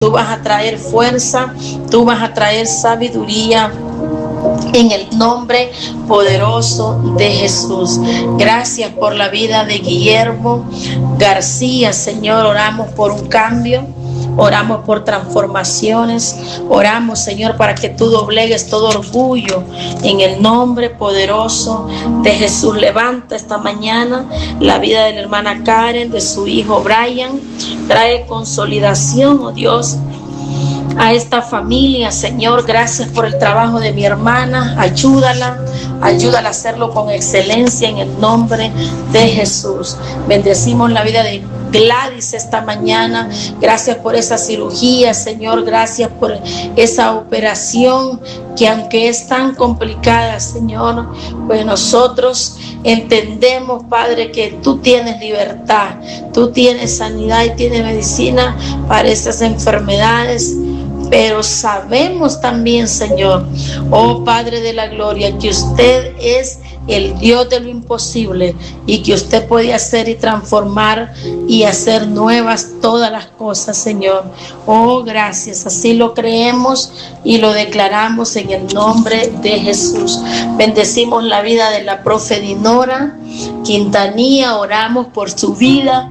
Tú vas a traer fuerza, tú vas a traer sabiduría en el nombre poderoso de Jesús. Gracias por la vida de Guillermo García, Señor. Oramos por un cambio, oramos por transformaciones, oramos, Señor, para que tú doblegues todo orgullo en el nombre poderoso de Jesús. Levanta esta mañana la vida de la hermana Karen, de su hijo Brian. Trae consolidación, oh Dios, a esta familia, Señor. Gracias por el trabajo de mi hermana. Ayúdala a hacerlo con excelencia en el nombre de Jesús. Bendecimos la vida de Gladys esta mañana. Gracias por esa cirugía, Señor. Gracias por esa operación que, aunque es tan complicada, Señor, pues nosotros entendemos, Padre, que tú tienes libertad, tú tienes sanidad y tienes medicina para esas enfermedades. Pero sabemos también, Señor, oh Padre de la gloria, que usted es el Dios de lo imposible y que usted puede hacer y transformar y hacer nuevas todas las cosas, Señor. Oh, gracias. Así lo creemos y lo declaramos en el nombre de Jesús. Bendecimos la vida de la profe Dinora Quintanilla. Oramos por su vida.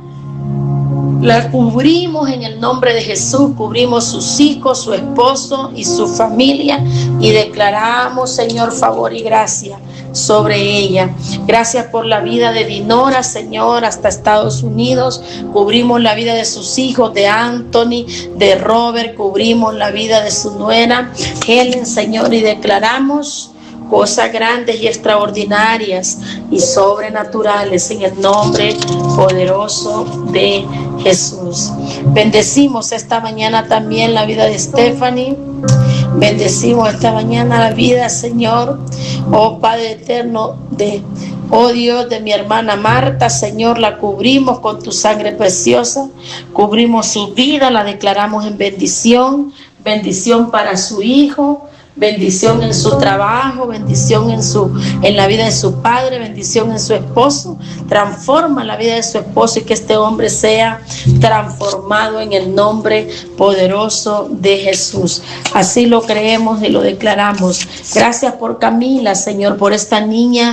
La cubrimos en el nombre de Jesús, cubrimos sus hijos, su esposo y su familia y declaramos, Señor, favor y gracia sobre ella. Gracias por la vida de Dinora, Señor, hasta Estados Unidos. Cubrimos la vida de sus hijos, de Anthony, de Robert, cubrimos la vida de su nuera, Helen, Señor, y declaramos cosas grandes y extraordinarias y sobrenaturales en el nombre poderoso de Jesús. Bendecimos esta mañana también la vida de Stephanie. Bendecimos esta mañana la vida, Señor, oh Padre eterno, oh Dios, de mi hermana Marta, Señor. La cubrimos con tu sangre preciosa, cubrimos su vida, la declaramos en bendición, bendición para su hijo, bendición en su trabajo, bendición en la vida de su padre, bendición en su esposo. Transforma la vida de su esposo y que este hombre sea transformado en el nombre poderoso de Jesús. Así lo creemos y lo declaramos. Gracias por Camila, Señor, por esta niña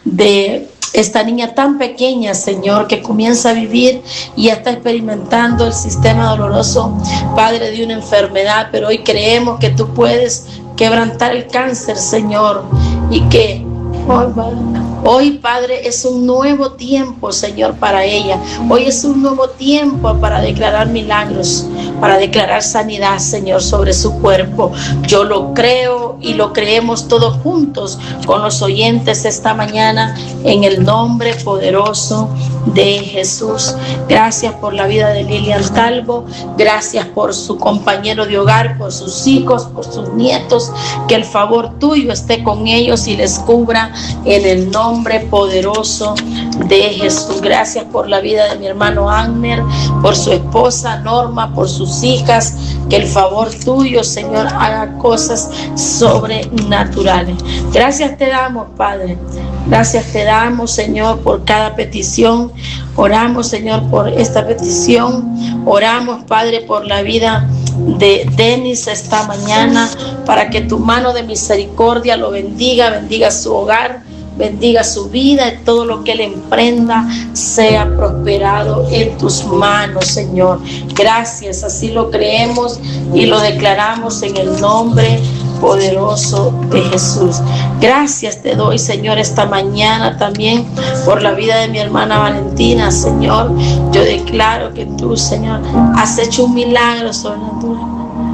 tan pequeña, Señor, que comienza a vivir y ya está experimentando el sistema doloroso, Padre, de una enfermedad, pero hoy creemos que tú puedes quebrantar el cáncer, Señor, y que hoy, Padre, es un nuevo tiempo, Señor, para ella. Hoy es un nuevo tiempo para declarar milagros, para declarar sanidad, Señor, sobre su cuerpo. Yo lo creo y lo creemos todos juntos con los oyentes esta mañana en el nombre poderoso de Jesús. Gracias por la vida de Lilian Talbo. Gracias por su compañero de hogar, por sus hijos, por sus nietos. Que el favor tuyo esté con ellos y les cubra en el nombre poderoso de Jesús. Gracias por la vida de mi hermano Agner, por su esposa Norma, por sus hijas. Que el favor tuyo, Señor, haga cosas sobrenaturales. Gracias te damos, Padre. Gracias te damos, Señor, por cada petición. Oramos, Señor, por esta petición. Oramos, Padre, por la vida de Denis esta mañana, para que tu mano de misericordia lo bendiga, bendiga su hogar, bendiga su vida, y todo lo que él emprenda sea prosperado en tus manos, Señor. Gracias, así lo creemos y lo declaramos en el nombre poderoso de Jesús. Gracias te doy, Señor, esta mañana también por la vida de mi hermana Valentina, Señor. Yo declaro que tú, Señor, has hecho un milagro sobrenatural.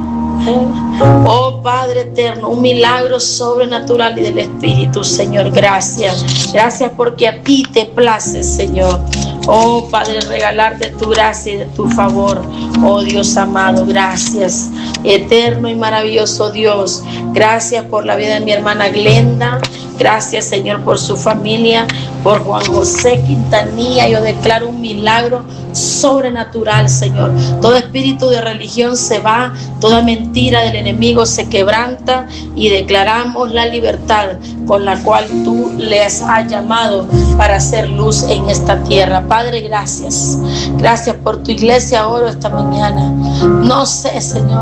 Oh Padre eterno, un milagro sobrenatural y del Espíritu, Señor. Gracias. Gracias porque a ti te place, Señor. Oh Padre, regalarte tu gracia y de tu favor. Oh Dios amado, gracias. Eterno y maravilloso Dios. Gracias por la vida de mi hermana Glenda. Gracias, Señor, por su familia. por Juan José Quintanilla. Yo declaro un milagro sobrenatural, Señor. Todo espíritu de religión se va, toda mentira del enemigo se quebranta y declaramos la libertad con la cual tú les has llamado para hacer luz en esta tierra. Padre, gracias. Gracias por tu iglesia. Oro esta mañana. No sé, Señor,